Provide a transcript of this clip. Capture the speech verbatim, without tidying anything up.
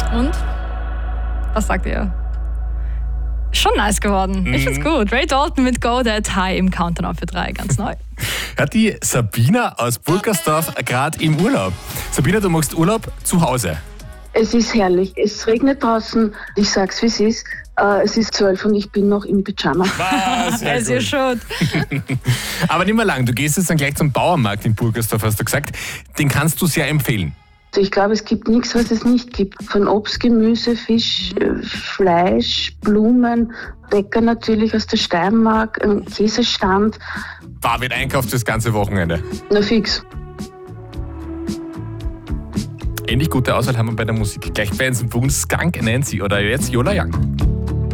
Und? Was sagt ihr? Schon nice geworden. Mhm. Ich find's gut. Ray Dalton mit Go That High im Countdown für drei, ganz neu. Hat die Sabina aus Burgersdorf gerade im Urlaub. Sabina, du machst Urlaub zu Hause. Es ist herrlich. Es regnet draußen. Ich sag's, wie es ist. Äh, es ist zwölf und ich bin noch im Pyjama. Was? Es ist schon. Aber nicht mehr lang. Du gehst jetzt dann gleich zum Bauernmarkt in Burgersdorf, hast du gesagt. Den kannst du sehr empfehlen. Ich glaube, es gibt nichts, was es nicht gibt. Von Obst, Gemüse, Fisch, Fleisch, Blumen, Bäcker natürlich aus der Steiermark, ein Käsestand. War wird einkauft das ganze Wochenende. Na fix. Ähnlich gute Auswahl haben wir bei der Musik. Gleich bei uns Boone Skunk Nancy oder jetzt Yola Young.